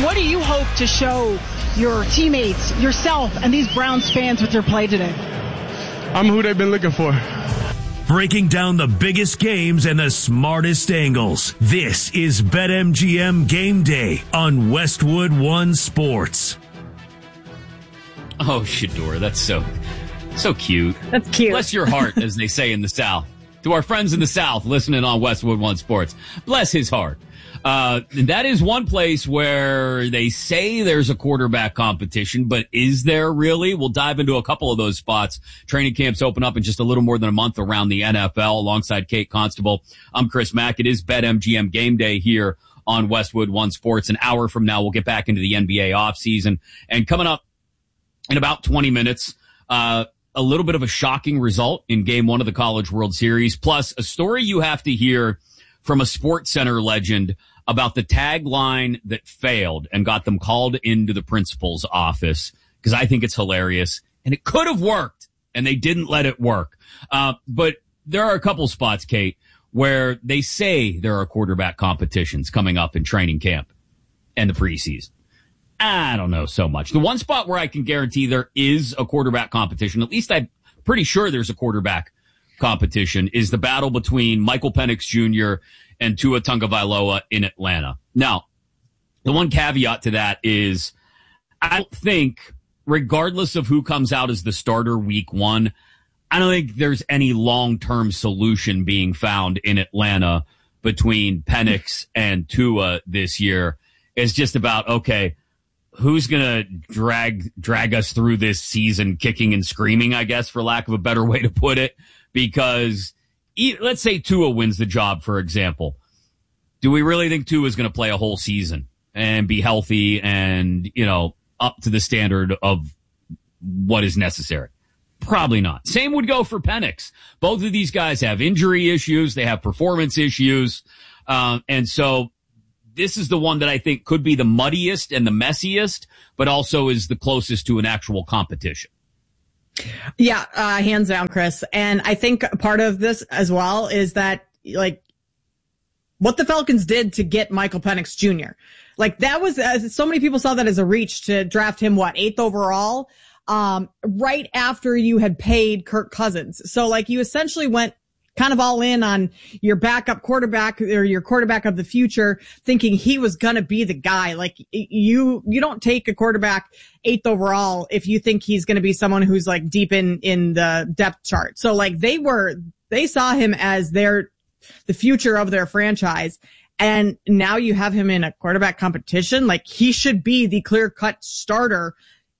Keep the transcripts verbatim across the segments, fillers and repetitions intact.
what do you hope to show your teammates, yourself, and these Browns fans with your play today? I'm who they've been looking for. Breaking down the biggest games and the smartest angles. This is BetMGM Game Day on Westwood One Sports. Oh, Shedeur, that's so, so cute. That's cute. Bless your heart, as they say in the South. To our friends in the South listening on Westwood One Sports, bless his heart. Uh, that is one place where they say there's a quarterback competition, but is there really? We'll dive into a couple of those spots. Training camps open up in just a little more than a month around the N F L alongside Kate Constable. I'm Chris Mack. It is BetMGM Game Day here on Westwood One Sports. An hour from now, we'll get back into the N B A offseason. And coming up in about twenty minutes, uh, a little bit of a shocking result in game one of the College World Series, plus a story you have to hear from a Sports Center legend about the tagline that failed and got them called into the principal's office, because I think it's hilarious. And it could have worked, and they didn't let it work. Uh, but there are a couple spots, Kate, where they say there are quarterback competitions coming up in training camp and the preseason. I don't know so much. The one spot where I can guarantee there is a quarterback competition, at least I'm pretty sure there's a quarterback competition, is the battle between Michael Penix Junior and Tua Tagovailoa in Atlanta. Now, the one caveat to that is I don't think, regardless of who comes out as the starter week one, I don't think there's any long-term solution being found in Atlanta between Penix and Tua this year. It's just about, okay, who's going to drag drag us through this season kicking and screaming, I guess, for lack of a better way to put it? Because let's say Tua wins the job, for example. Do we really think Tua is going to play a whole season and be healthy and, you know, up to the standard of what is necessary? Probably not. Same would go for Penix. Both of these guys have injury issues. They have performance issues. Um, and so this is the one that I think could be the muddiest and the messiest, but also is the closest to an actual competition. Yeah, uh, hands down, Chris. And I think part of this as well is that, like, what the Falcons did to get Michael Penix Junior Like, that was, uh, so many people saw that as a reach to draft him, what, eighth overall, um, right after you had paid Kirk Cousins. So, like, you essentially went kind of all in on your backup quarterback or your quarterback of the future, thinking he was going to be the guy. Like, you, you don't take a quarterback eighth overall if you think he's going to be someone who's like deep in, in the depth chart. So like they were, they saw him as their, the future of their franchise. And now you have him in a quarterback competition. Like, he should be the clear cut starter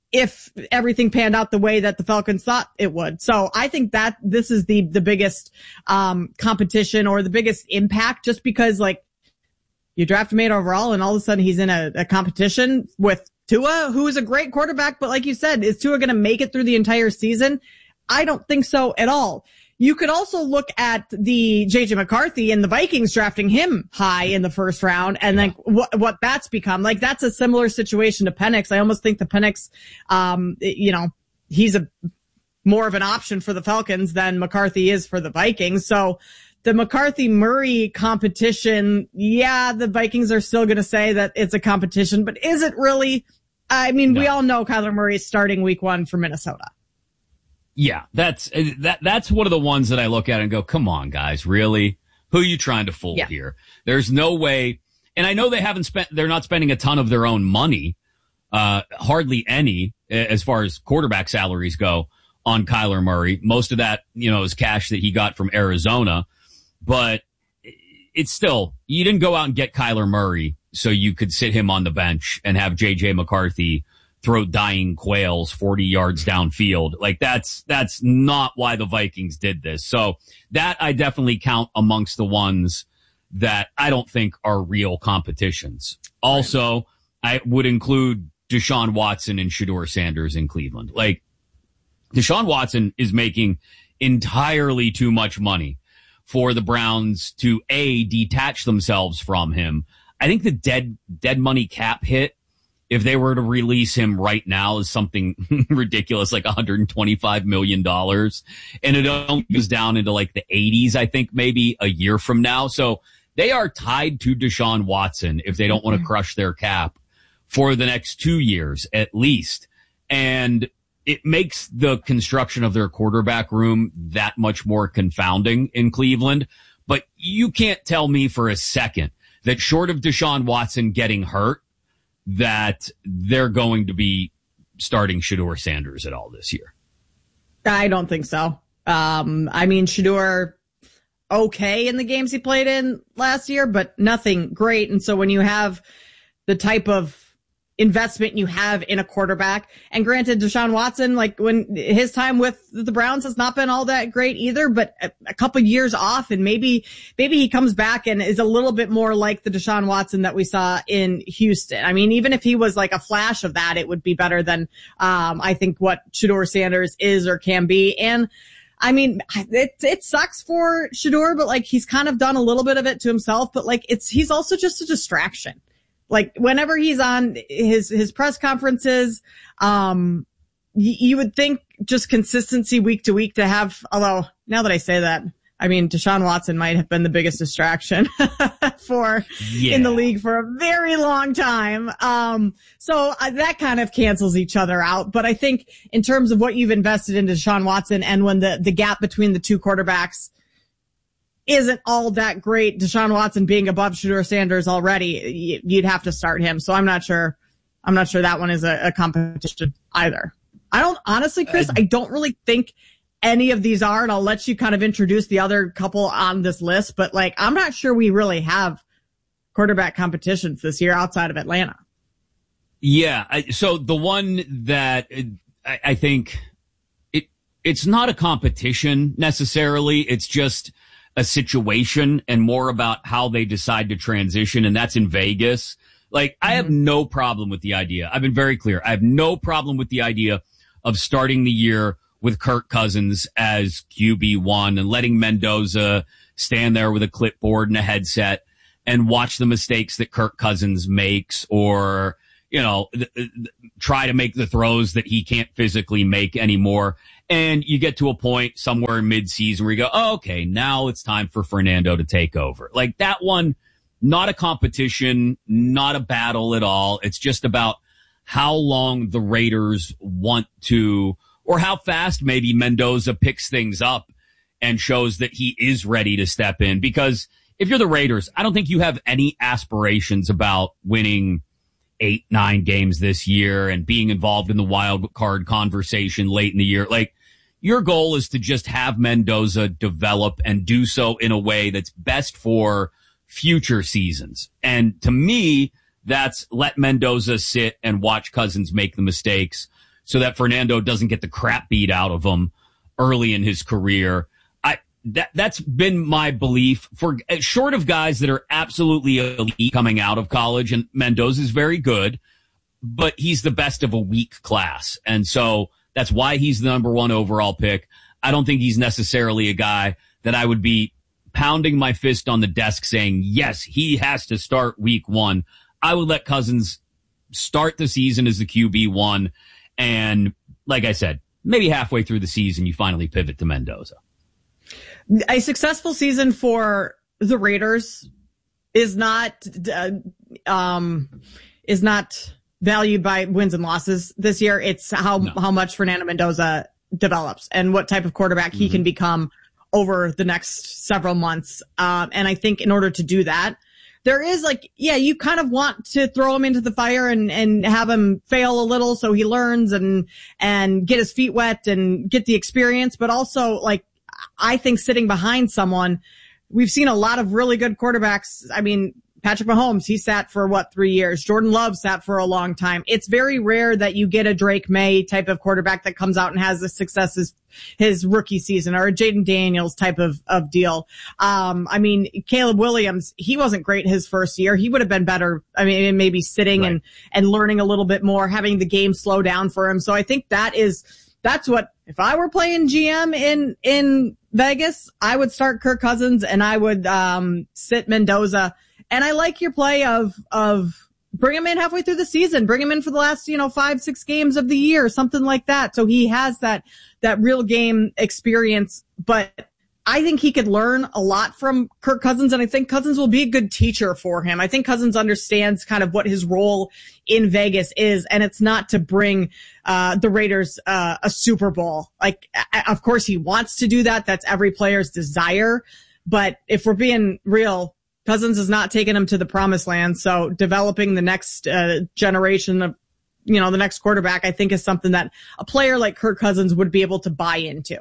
if everything panned out the way that the Falcons thought it would. So I think that this is the, the biggest, um, competition or the biggest impact, just because, like, you draft him eight overall and all of a sudden he's in a, a competition with Tua, who is a great quarterback. But like you said, is Tua going to make it through the entire season? I don't think so at all. You could also look at the J J McCarthy and the Vikings drafting him high in the first round, and like what what that's become. Like, that's a similar situation to Penix. I almost think the Penix, um, you know, he's a more of an option for the Falcons than McCarthy is for the Vikings. So the McCarthy Murray competition, yeah, the Vikings are still going to say that it's a competition, but is it really? I mean, no. We all know Kyler Murray is starting week one for Minnesota. Yeah, that's that. That's one of the ones that I look at and go, come on, guys, really? Who are you trying to fool yeah. here? There's no way. And I know they haven't spent, they're not spending a ton of their own money, uh, hardly any, as far as quarterback salaries go on Kyler Murray. Most of that, you know, is cash that he got from Arizona. But it's still, you didn't go out and get Kyler Murray so you could sit him on the bench and have J J McCarthy throw dying quails forty yards downfield. Like, that's, that's not why the Vikings did this. So that I definitely count amongst the ones that I don't think are real competitions. Also, I would include Deshaun Watson and Shedeur Sanders in Cleveland. Like, Deshaun Watson is making entirely too much money for the Browns to A, detach themselves from him. I think the dead, dead money cap hit, if they were to release him right now, is something ridiculous, like one hundred twenty-five million dollars. And it only goes down into like the eighties, I think, maybe a year from now. So they are tied to Deshaun Watson if they don't want to crush their cap for the next two years at least. And it makes the construction of their quarterback room that much more confounding in Cleveland. But you can't tell me for a second that short of Deshaun Watson getting hurt, that they're going to be starting Shedeur Sanders at all this year. I don't think so. Um, I mean, Shedeur, okay in the games he played in last year, but nothing great. And so when you have the type of investment you have in a quarterback, and granted, Deshaun Watson, like when his time with the Browns has not been all that great either, but a, a couple years off, and maybe, maybe he comes back and is a little bit more like the Deshaun Watson that we saw in Houston. I mean, even if he was like a flash of that, it would be better than, um, I think what Shedeur Sanders is or can be. And I mean, it, it sucks for Shedeur, but like he's kind of done a little bit of it to himself, but like it's, he's also just a distraction. Like whenever he's on his, his press conferences, um, y- you would think just consistency week to week to have, although now that I say that, I mean, Deshaun Watson might have been the biggest distraction for yeah. in the league for a very long time. Um, so uh, that kind of cancels each other out. But I think in terms of what you've invested into Deshaun Watson, and when the, the gap between the two quarterbacks isn't all that great, Deshaun Watson being above Shedeur Sanders already, you'd have to start him. So I'm not sure, I'm not sure that one is a, a competition either. I don't, honestly, Chris, I don't really think any of these are, and I'll let you kind of introduce the other couple on this list, but like, I'm not sure we really have quarterback competitions this year outside of Atlanta. Yeah. I, so the one that I, I think it, it's not a competition necessarily. It's just a situation and more about how they decide to transition. And that's in Vegas. Like, mm-hmm. I have no problem with the idea. I've been very clear. I have no problem with the idea of starting the year with Kirk Cousins as Q B one and letting Mendoza stand there with a clipboard and a headset and watch the mistakes that Kirk Cousins makes, or, you know, th- th- try to make the throws that he can't physically make anymore. And you get to a point somewhere in mid-season where you go, oh, okay, now it's time for Fernando to take over. Like that one, not a competition, not a battle at all. It's just about how long the Raiders want to, or how fast maybe Mendoza picks things up and shows that he is ready to step in. Because if you're the Raiders, I don't think you have any aspirations about winning eight, nine games this year and being involved in the wild card conversation late in the year. Like, your goal is to just have Mendoza develop and do so in a way that's best for future seasons. And to me, that's let Mendoza sit and watch Cousins make the mistakes so that Fernando doesn't get the crap beat out of him early in his career. I that that's been my belief for short of guys that are absolutely elite coming out of college, and Mendoza's very good, but he's the best of a weak class. And so that's why he's the number one overall pick. I don't think he's necessarily a guy that I would be pounding my fist on the desk saying, yes, he has to start week one. I would let Cousins start the season as the Q B one. And like I said, maybe halfway through the season, you finally pivot to Mendoza. A successful season for the Raiders is not, uh, um, is not valued by wins and losses this year. It's how, no. how much Fernando Mendoza develops and what type of quarterback mm-hmm. he can become over the next several months. Um, and I think in order to do that, there is like, yeah, you kind of want to throw him into the fire and, and have him fail a little so he learns and, and get his feet wet and get the experience. But also, like, I think sitting behind someone, we've seen a lot of really good quarterbacks. I mean, Patrick Mahomes, he sat for what, three years. Jordan Love sat for a long time. It's very rare that you get a Drake May type of quarterback that comes out and has the success as his rookie season, or a Jaden Daniels type of, of deal. Um, I mean, Caleb Williams, he wasn't great his first year. He would have been better. I mean, maybe sitting right. and, and learning a little bit more, having the game slow down for him. So I think that is, that's what, if I were playing G M in, in Vegas, I would start Kirk Cousins and I would, um, sit Mendoza. And I like your play of, of bring him in halfway through the season, bring him in for the last, you know, five, six games of the year, something like that. So he has that, that real game experience. But I think he could learn a lot from Kirk Cousins, and I think Cousins will be a good teacher for him. I think Cousins understands kind of what his role in Vegas is, and it's not to bring uh the Raiders uh a Super Bowl. Like, of course he wants to do that. That's every player's desire. But if we're being real, Cousins is not taking him to the promised land. So developing the next uh, generation of, you know, the next quarterback, I think is something that a player like Kirk Cousins would be able to buy into.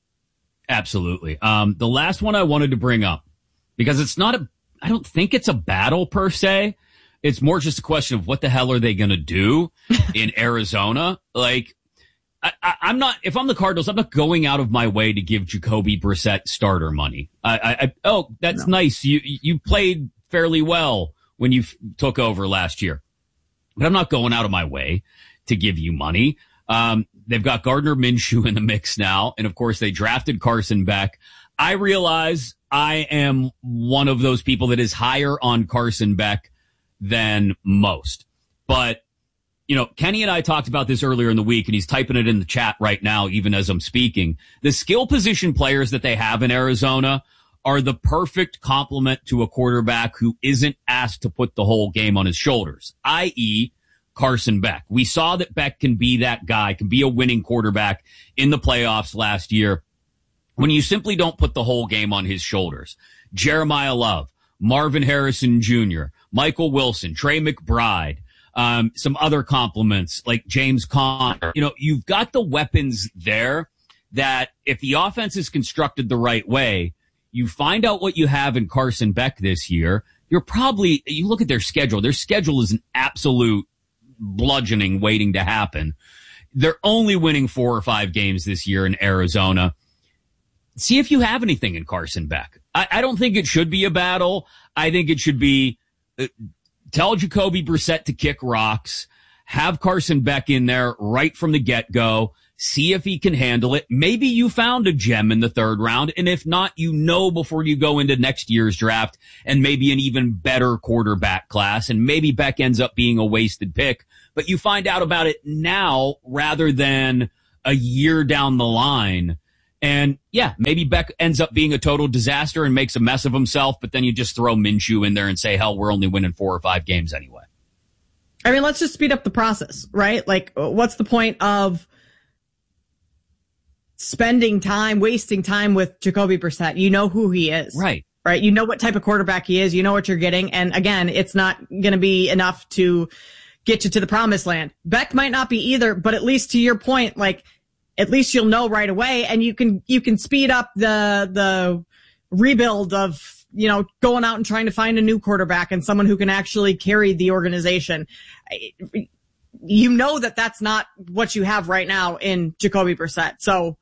Absolutely. Um, the last one I wanted to bring up, because it's not a, I don't think it's a battle per se. It's more just a question of what the hell are they going to do in Arizona? Like, I, I, I'm not, if I'm the Cardinals, I'm not going out of my way to give Jacoby Brissett starter money. I, I, I oh, that's no. nice. You, you played fairly well when you f- took over last year, but I'm not going out of my way to give you money. Um, they've got Gardner Minshew in the mix now. And of course they drafted Carson Beck. I realize I am one of those people that is higher on Carson Beck than most, but you know, Kenny and I talked about this earlier in the week, and he's typing it in the chat right now, even as I'm speaking. The skill position players that they have in Arizona are the perfect complement to a quarterback who isn't asked to put the whole game on his shoulders, that is, Carson Beck. We saw that Beck can be that guy, can be a winning quarterback in the playoffs last year when you simply don't put the whole game on his shoulders. Jeremiah Love, Marvin Harrison Junior, Michael Wilson, Trey McBride, um, some other compliments like James Conner. You know, you've got the weapons there that if the offense is constructed the right way, you find out what you have in Carson Beck this year. You're probably, you look at their schedule, their schedule is an absolute bludgeoning waiting to happen. They're only winning four or five games this year in Arizona. See if you have anything in Carson Beck. I, I don't think it should be a battle. I think it should be uh, tell Jacoby Brissett to kick rocks, have Carson Beck in there right from the get-go, see if he can handle it. Maybe you found a gem in the third round, and if not, you know before you go into next year's draft and maybe an even better quarterback class, and maybe Beck ends up being a wasted pick, but you find out about it now rather than a year down the line. And yeah, maybe Beck ends up being a total disaster and makes a mess of himself, but then you just throw Minshew in there and say, hell, we're only winning four or five games anyway. I mean, let's just speed up the process, right? Like, what's the point of spending time, wasting time with Jacoby Brissett? You know who he is. Right. Right. You know what type of quarterback he is. You know what you're getting. And again, it's not going to be enough to get you to the promised land. Beck might not be either, but at least to your point, like, at least you'll know right away, and you can, you can speed up the, the rebuild of, you know, going out and trying to find a new quarterback and someone who can actually carry the organization. You know that that's not what you have right now in Jacoby Brissett. So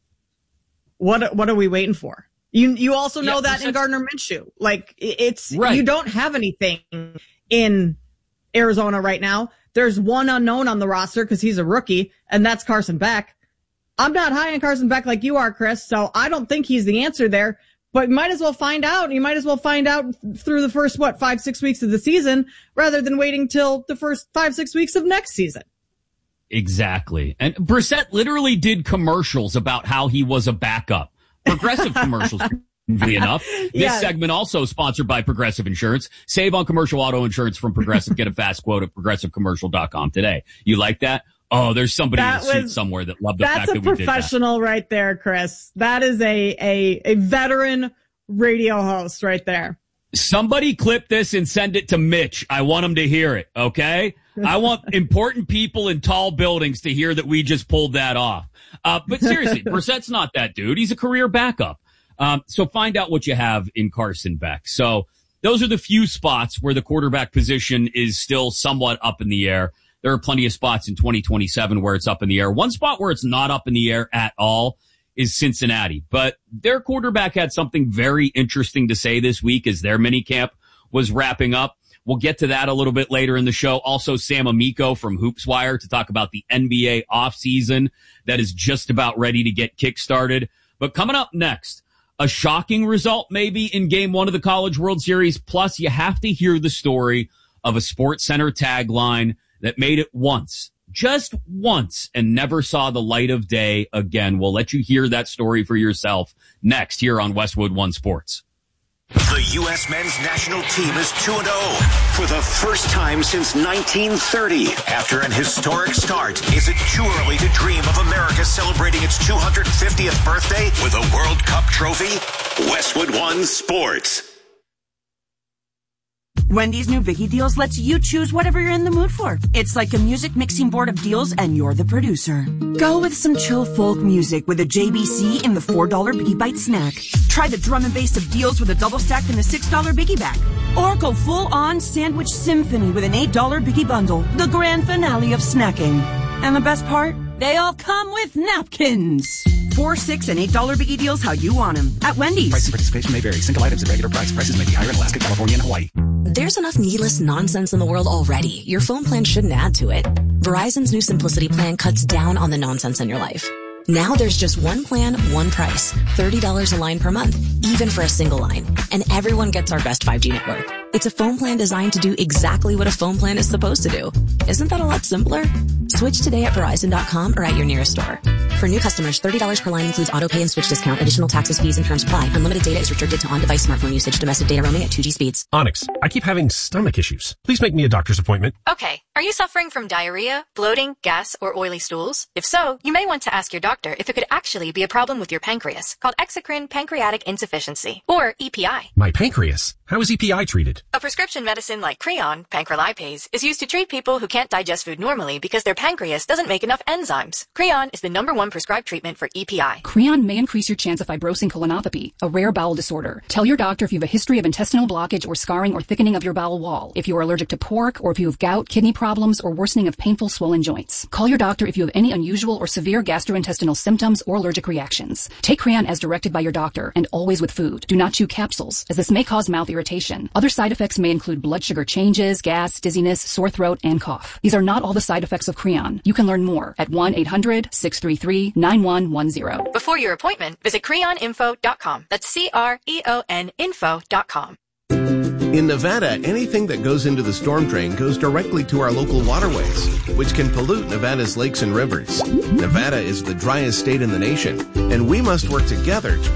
what, what are we waiting for? You, you also know yeah, that in Gardner Minshew. Like, it's, right. You don't have anything in Arizona right now. There's one unknown on the roster because he's a rookie, and that's Carson Beck. I'm not high on Carson Beck like you are, Chris, so I don't think he's the answer there, but you might as well find out. You might as well find out through the first, what, five, six weeks of the season rather than waiting till the first five, six weeks of next season. Exactly. And Brissett literally did commercials about how he was a backup. Progressive commercials, conveniently enough. This yeah. segment also sponsored by Progressive Insurance. Save on commercial auto insurance from Progressive. Get a fast quote at progressive commercial dot com today. You like that? Oh, there's somebody that in a suit was, somewhere that loved the fact that we did that. That's a professional right there, Chris. That is a, a, a veteran radio host right there. Somebody clip this and send it to Mitch. I want him to hear it, okay? I want important people in tall buildings to hear that we just pulled that off. Uh, but seriously, Brissett's not that dude. He's a career backup. Um, so find out what you have in Carson Beck. So those are the few spots where the quarterback position is still somewhat up in the air. There are plenty of spots in twenty twenty-seven where it's up in the air. One spot where it's not up in the air at all is Cincinnati. But their quarterback had something very interesting to say this week as their minicamp was wrapping up. We'll get to that a little bit later in the show. Also, Sam Amico from HoopsWire to talk about the N B A offseason that is just about ready to get kickstarted. But coming up next, a shocking result maybe in game one of the College World Series. Plus, you have to hear the story of a SportsCenter tagline that made it once just once and never saw the light of day again. We'll let you hear that story for yourself next here on Westwood One Sports. The U S men's national team is two and oh for the first time since nineteen thirty. After an historic start, is it too early to dream of America celebrating its two hundred fiftieth birthday with a World Cup trophy? Westwood One Sports. Wendy's new Biggie Deals lets you choose whatever you're in the mood for. It's like a music mixing board of deals and you're the producer. Go with some chill folk music with a J B C in the four dollar Biggie Bite snack. Try the drum and bass of deals with a double stack in the six dollar Biggie Bag. Or go full on sandwich symphony with an eight dollar Biggie Bundle. The grand finale of snacking. And the best part? They all come with napkins. Four, six, and eight dollar Biggie Deals how you want them at Wendy's. Price and participation may vary. Single items at regular price. Prices may be higher in Alaska, California, and Hawaii. There's enough needless nonsense in the world already. Your phone plan shouldn't add to it. Verizon's new Simplicity plan cuts down on the nonsense in your life. Now there's just one plan, one price. thirty dollars a line per month, even for a single line. And everyone gets our best five G network. It's a phone plan designed to do exactly what a phone plan is supposed to do. Isn't that a lot simpler? Switch today at Verizon dot com or at your nearest store. For new customers, thirty dollars per line includes auto pay and switch discount. Additional taxes, fees, and terms apply. Unlimited data is restricted to on-device smartphone usage. Domestic data roaming at two G speeds. Onyx, I keep having stomach issues. Please make me a doctor's appointment. Okay. Are you suffering from diarrhea, bloating, gas, or oily stools? If so, you may want to ask your doctor if it could actually be a problem with your pancreas, called exocrine pancreatic insufficiency, or E P I. My pancreas? How is E P I treated? A prescription medicine like Creon, pancrelipase, is used to treat people who can't digest food normally because their pancreas doesn't make enough enzymes. Creon is the number one prescribed treatment for E P I. Creon may increase your chance of fibrosing colonopathy, a rare bowel disorder. Tell your doctor if you have a history of intestinal blockage or scarring or thickening of your bowel wall, if you are allergic to pork, or if you have gout, kidney problems, or worsening of painful swollen joints. Call your doctor if you have any unusual or severe gastrointestinal symptoms or allergic reactions. Take Creon as directed by your doctor, and always with food. Do not chew capsules, as this may cause mouth irritation. Other side effects may include blood sugar changes, gas, dizziness, sore throat, and cough. These are not all the side effects of Creon. You can learn more at one eight hundred six three three nine one one zero. Before your appointment, visit creon info dot com. That's C R E O N info dot com. In Nevada, anything that goes into the storm drain goes directly to our local waterways, which can pollute Nevada's lakes and rivers. Nevada is the driest state in the nation, and we must work together to